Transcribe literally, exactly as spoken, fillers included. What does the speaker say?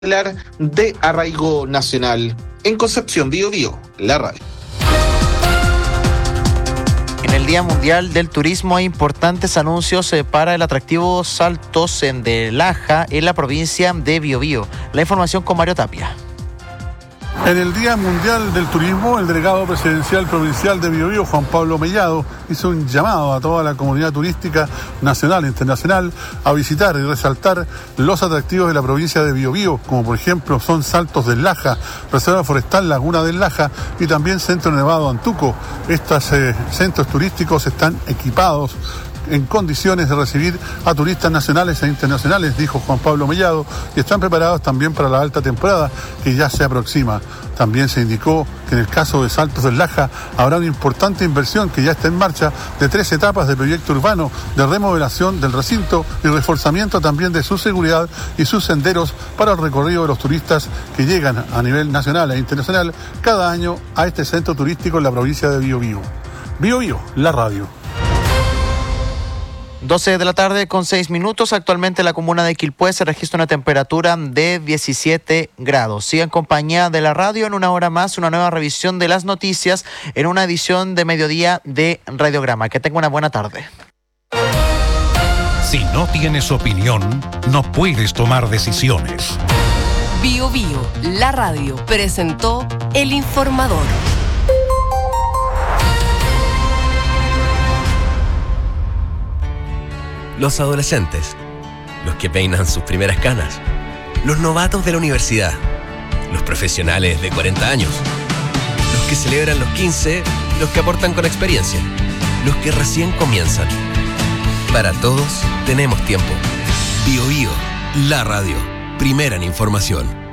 de arraigo nacional. En Concepción, Bío Bío, la radio. En el Día Mundial del Turismo hay importantes anuncios para el atractivo Saltos de Laja en la provincia de Bío Bío. La información con Mario Tapia. En el Día Mundial del Turismo, el delegado presidencial provincial de Bío Bío, Juan Pablo Mellado, hizo un llamado a toda la comunidad turística nacional e internacional a visitar y resaltar los atractivos de la provincia de Bío Bío, como por ejemplo son Saltos del Laja, Reserva Forestal Laguna del Laja y también Centro Nevado Antuco. Estos eh, centros turísticos están equipados en condiciones de recibir a turistas nacionales e internacionales, dijo Juan Pablo Mellado, y están preparados también para la alta temporada que ya se aproxima. También se indicó que en el caso de Saltos del Laja habrá una importante inversión que ya está en marcha de tres etapas de proyecto urbano de remodelación del recinto y reforzamiento también de su seguridad y sus senderos para el recorrido de los turistas que llegan a nivel nacional e internacional cada año a este centro turístico en la provincia de Bío Bío. Bío Bío, la radio. doce de la tarde con seis minutos. Actualmente en la comuna de Quilpué se registra una temperatura de diecisiete grados. Sigue en compañía de la radio. En una hora más, una nueva revisión de las noticias en una edición de mediodía de Radiograma. Que tenga una buena tarde. Si no tienes opinión, no puedes tomar decisiones. Bío Bío, la radio, presentó El Informador. Los adolescentes, los que peinan sus primeras canas, los novatos de la universidad, los profesionales de cuarenta años, los que celebran los quince, los que aportan con experiencia, los que recién comienzan. Para todos tenemos tiempo. Bío Bío, la radio, primera en información.